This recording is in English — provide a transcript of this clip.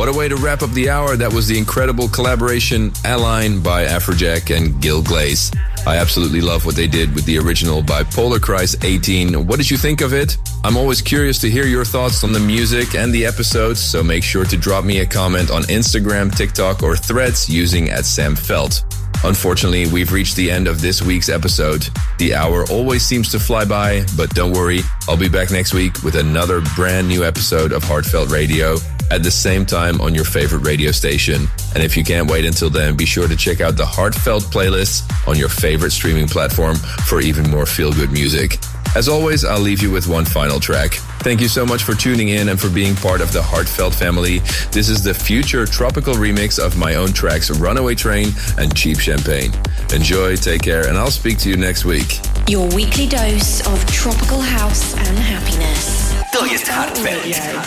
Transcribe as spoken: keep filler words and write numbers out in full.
What a way to wrap up the hour. That was the incredible collaboration Align by Afrojack and Gil Glaze. I absolutely love what they did with the original by Polar Christ eighteen. What did you think of it? I'm always curious to hear your thoughts on the music and the episodes, so make sure to drop me a comment on Instagram, TikTok, or Threads using at Sam Felt. Unfortunately, we've reached the end of this week's episode. The hour always seems to fly by, but don't worry, I'll be back next week with another brand new episode of Heartfelt Radio at the same time on your favorite radio station. And if you can't wait until then, be sure to check out the Heartfelt playlists on your favorite streaming platform for even more feel-good music. As always, I'll leave you with one final track. Thank you so much for tuning in and for being part of the Heartfelt family. This is the future tropical remix of my own tracks Runaway Train and Cheap Champagne. Enjoy, take care, and I'll speak to you next week. Your weekly dose of tropical house and happiness. Då ist Heartfelt.